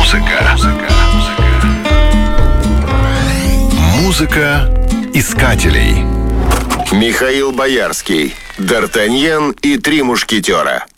Музыка искателей. Михаил Боярский, Д'Артаньян и три мушкетера.